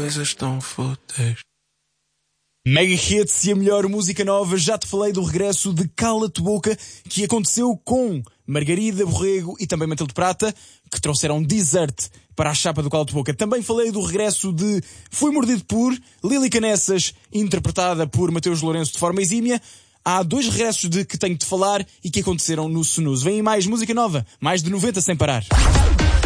coisas tão fúteis. Mega Hits e a melhor música nova. Já te falei do regresso de Cala-te Boca, que aconteceu com Margarida Borrego e também Matilde Prata, que trouxeram Desert para a chapa do Cala-te Boca. Também falei do regresso de Fui Mordido por Lili Canessas, interpretada por Mateus Lourenço de forma exímia. Há 2 regressos de que tenho de falar e que aconteceram no Snooze. Vem aí mais música nova, mais de 90 sem parar.